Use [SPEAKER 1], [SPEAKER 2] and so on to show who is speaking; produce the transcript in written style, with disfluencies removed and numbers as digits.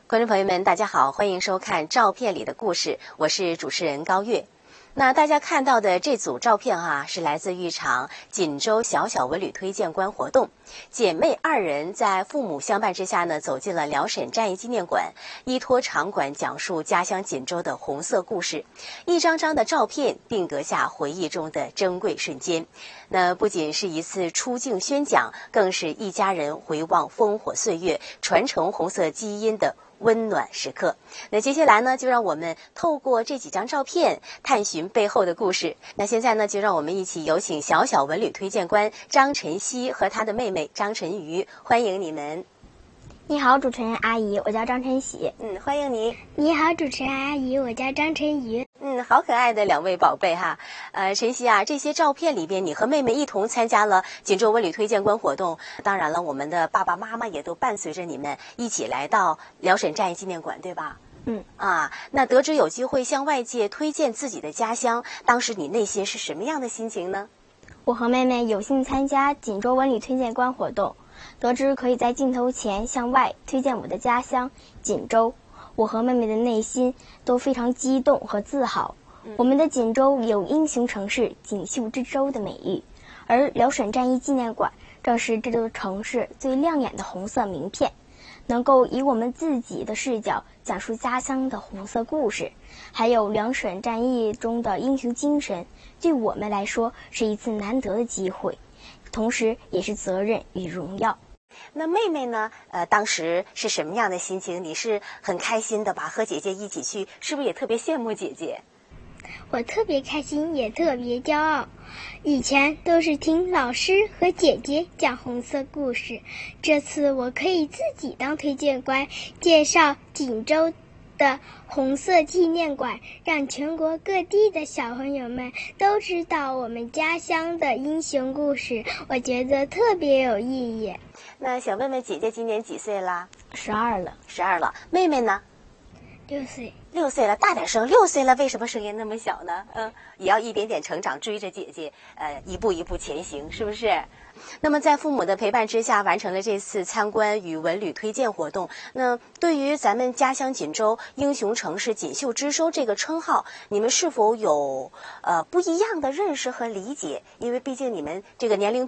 [SPEAKER 1] 观众朋友们，大家好，欢迎收看《照片里的故事》，我是主持人高月。那大家看到的这组照片是来自一场锦州小小文旅推荐官活动。姐妹二人在父母相伴之下呢，走进了辽沈战役纪念馆，依托场馆讲述家乡锦州的红色故事。一张张的照片定格下回忆中的珍贵瞬间。那不仅是一次出境宣讲，更是一家人回望烽火岁月、传承红色基因的温暖时刻。那接下来呢，就让我们透过这几张照片探寻背后的故事。那现在呢，就让我们一起有请小小文旅推荐官张晨曦和她的妹妹张晨瑜，欢迎你们。
[SPEAKER 2] 你好，主持人阿姨，我叫张晨曦。
[SPEAKER 1] 欢迎你。
[SPEAKER 3] 你好，主持人阿姨，我叫张晨瑜。
[SPEAKER 1] 好可爱的两位宝贝哈。晨曦啊，这些照片里边，你和妹妹一同参加了锦州文旅推荐官活动。当然了，我们的爸爸妈妈也都伴随着你们一起来到辽沈战役纪念馆，对吧？那得知有机会向外界推荐自己的家乡，当时你内心是什么样的心情呢？
[SPEAKER 2] 我和妹妹有幸参加锦州文旅推荐官活动，得知可以在镜头前向外推荐我的家乡锦州，我和妹妹的内心都非常激动和自豪。我们的锦州有英雄城市锦绣之州的美誉，而辽沈战役纪念馆正是这座城市最亮眼的红色名片，能够以我们自己的视角讲述家乡的红色故事，还有辽沈战役中的英雄精神，对我们来说是一次难得的机会，同时也是责任与荣耀。
[SPEAKER 1] 那妹妹呢？当时是什么样的心情？你是很开心的吧？和姐姐一起去，是不是也特别羡慕姐姐？
[SPEAKER 3] 我特别开心，也特别骄傲。以前都是听老师和姐姐讲红色故事，这次我可以自己当推荐官，介绍锦州的红色纪念馆，让全国各地的小朋友们都知道我们家乡的英雄故事，我觉得特别有意义。
[SPEAKER 1] 那想问问姐姐今年几岁啦
[SPEAKER 2] ？12了。
[SPEAKER 1] 12了。妹妹呢
[SPEAKER 3] ？6岁。
[SPEAKER 1] 6岁了，大点声。6岁了，为什么声音那么小呢？也要一点点成长，追着姐姐，一步一步前行，是不是？那么在父母的陪伴之下，完成了这次参观与文旅推荐活动。那对于咱们家乡锦州英雄城市锦绣之州这个称号，你们是否有不一样的认识和理解？因为毕竟你们这个年龄